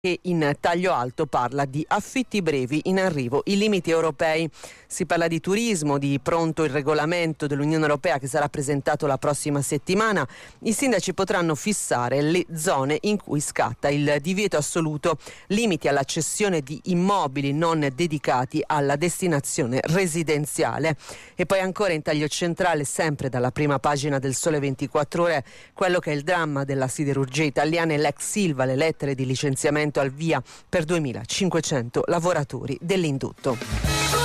che in taglio alto parla di affitti brevi in arrivo, i limiti europei. Si parla di turismo, di pronto il regolamento dell'Unione Europea che sarà presentato la prossima settimana. I sindaci potranno fissare le zone in cui scatta il divieto assoluto, limiti alla cessione di immobili non dedicati alla destinazione residenziale. E poi ancora in taglio centrale, sempre dalla prima pagina del Sole 24 Ore, quello che è il dramma della siderurgia italiana e l'ex Ilva, le lettere di licenziamento al via per 2.500 lavoratori dell'indotto.